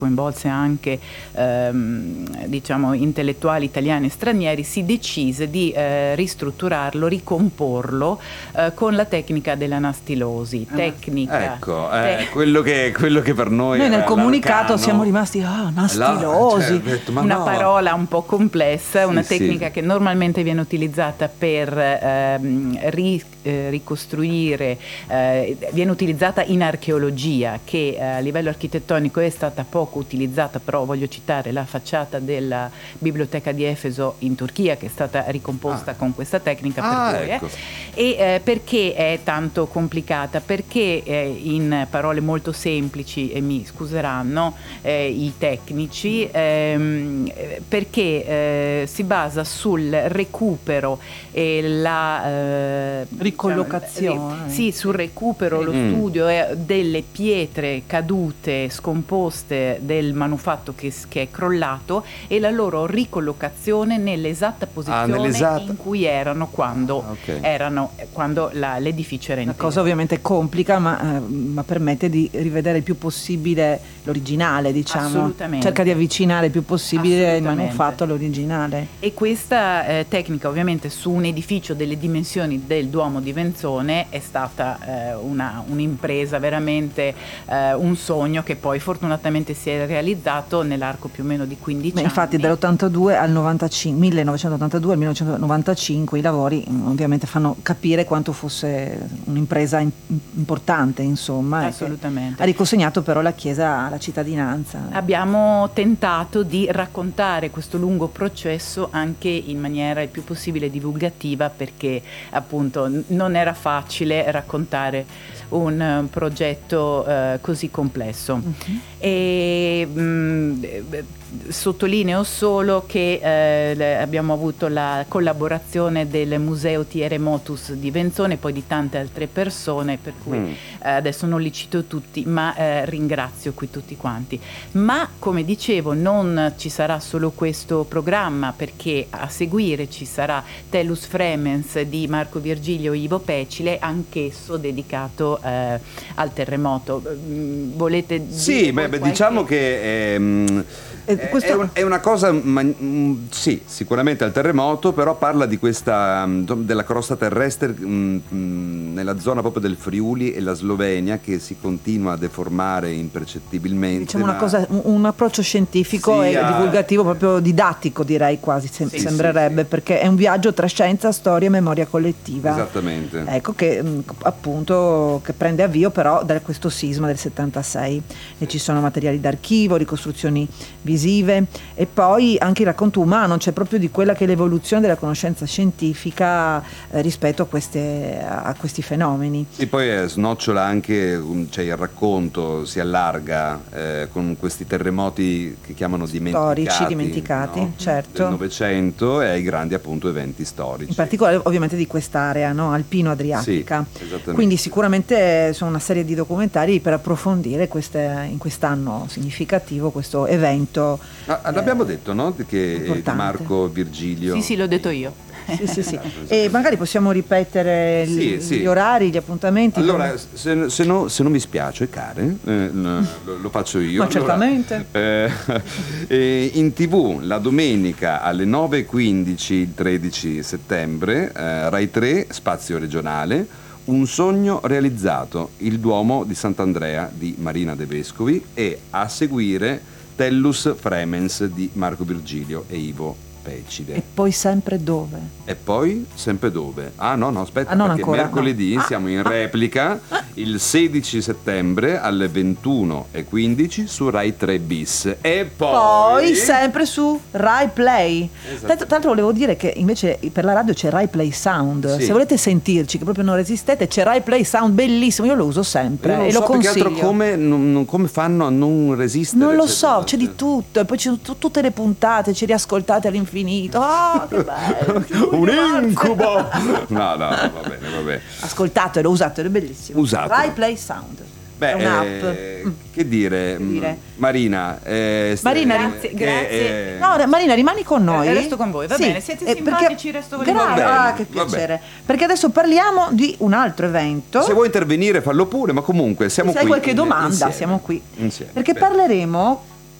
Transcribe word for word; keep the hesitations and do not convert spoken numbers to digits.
coinvolse anche ehm, diciamo intellettuali italiani e stranieri, si decise di eh, ristrutturarlo, ricomporlo eh, con la tecnica dell'anastilosi. Ah, tecnica ecco, eh, te- quello, che, quello che per noi Noi nel comunicato l'arcano. siamo rimasti ah, anastilosi. Là, cioè, detto, ma una no. parola un po' complessa, Sì, una sì. tecnica che normalmente viene utilizzata per ehm, ri- eh, ricostruire, eh, viene utilizzata in archeologia, che eh, a livello architettonico è stata poco utilizzata, però voglio citare la facciata della biblioteca di Efeso in Turchia, che è stata ricomposta Ah. con questa tecnica Ah, per voi. ecco. eh. E eh, perché è tanto complicata? Perché eh, in parole molto semplici, e mi scuseranno eh, i tecnici, ehm, eh, perché eh, si basa sul recupero e la eh, Ricollocazione. diciamo, ri- sì, sul recupero, lo Mm. studio eh, delle pietre cadute, scomposte del manufatto che, s- che è crollato, e la loro ricollocazione nell'esatta posizione nell'esatta- in cui erano quando Ah, ok. erano quando la- l'edificio era Una intero. cosa ovviamente complica, ma, eh, ma permette di rivedere il più possibile l'originale, diciamo. Assolutamente. Cerca di avvicinare il più possibile il Assolutamente. manufatto all'originale. E questa eh, tecnica, ovviamente, su un edificio delle dimensioni del Duomo di Venzone è stata eh, una, un'impresa, veramente eh, un sogno che poi fortunatamente si è realizzato nell'arco più o meno di quindici Beh, anni. infatti dall'ottantadue al novantacinque, millenovecentottantadue al millenovecentonovantacinque i lavori mh, ovviamente fanno capire quanto fosse un'impresa im- importante, insomma, e che Assolutamente. ha riconsegnato però la chiesa alla cittadinanza. Abbiamo tentato di raccontare questo lungo processo anche in maniera il più possibile divulgativa, perché appunto n- non era facile raccontare un eh, progetto eh, così complesso. Mhm. E mh, eh, sottolineo solo che eh, le- abbiamo avuto la collaborazione del Museo Thierry Motus di Venzone e poi di tante altre persone, per cui Mm. eh, adesso non li cito tutti, ma eh, ringrazio qui tutti quanti. Ma come dicevo, non ci sarà solo questo programma, perché a seguire ci sarà Tellus Fremens di Marco Virgilio e Ivo Pecile, anchesso dedicato eh, al terremoto. Mm, volete Sì, dire beh, voi beh, qualche- diciamo che ehm, E è, questo- è un- è una cosa, ma- mm, sì, sicuramente al terremoto, però parla di questa, mm, della crosta terrestre mm, mm, nella zona proprio del Friuli e la Slovenia, che si continua a deformare impercettibilmente. Diciamo una ma- cosa, un, un approccio scientifico Sì, e ah. divulgativo, proprio didattico, direi quasi, sem- Sì, sembrerebbe, sì, sì. perché è un viaggio tra scienza, storia e memoria collettiva. Esattamente. Ecco che mh, appunto che prende avvio però da questo sisma del settantasei, e ci sono materiali d'archivio, ricostruzioni visive e poi anche il racconto umano, cioè proprio di quella che è l'evoluzione della conoscenza scientifica eh, rispetto a, queste, a questi fenomeni. E poi eh, snocciola anche, um, cioè il racconto si allarga eh, con questi terremoti che chiamano dimenticati, Storici, dimenticati, no? certo. Del Novecento, e ai grandi appunto eventi storici. In particolare ovviamente di quest'area, no? Alpino-adriatica. Sì, esattamente. Quindi sicuramente sono una serie di documentari per approfondire queste, in quest'anno significativo questo evento. Ah, l'abbiamo detto, no? Che è di importante. Marco Virgilio. Sì, sì, l'ho detto io. Sì, sì, sì. E magari possiamo ripetere Sì, gli, sì. gli orari, gli appuntamenti. Allora, se, se no- se non mi spiace, care, eh, lo, lo faccio io. Ma certamente. Allora, eh, eh, in tv la domenica alle nove e quindici, il tredici settembre, eh, Rai tre, spazio regionale, Un sogno realizzato, il Duomo di Sant'Andrea di Marina De Vescovi, e a seguire Tellus Fremens di Marco Virgilio e Ivo Pecide. E poi sempre dove? E poi sempre dove? Ah no, no, aspetta, Ah, non perché ancora, mercoledì no. Ah, siamo in replica il sedici settembre alle ventuno e quindici su Rai tre bis. E poi... Poi sempre su Rai Play. Esatto. Tra, tra l'altro volevo dire che invece per la radio c'è Rai Play Sound. Sì. Se volete sentirci, che proprio non resistete, c'è Rai Play Sound bellissimo. Io lo uso sempre Io non e so lo più che consiglio. altro come, non- non- come fanno a non resistere. Non lo cioè, so, c'è di tutto. E poi ci sono tu- tutte le puntate, ci riascoltate all'infinito. Ah, che bello! Un incubo! No, no, va bene, va bene. Ascoltatelo, usatelo, è bellissimo. Usatelo. Rai Play Sound. Beh, è un'app. eh, Mm. che dire, Che dire? mm, Marina, eh, st- Marina, eh, grazie, eh, grazie. eh, No, Marina, rimani con noi. Eh, resto con voi, va Sì, bene, siete eh, simpatici, perché- resto con voi. Grazie, Va bene, ah, che va piacere. Perché adesso parliamo di un altro evento. Se vuoi intervenire fallo pure, ma comunque siamo Se hai qui qualche in- domanda, insieme. siamo qui. Insieme. Perché Bene. parleremo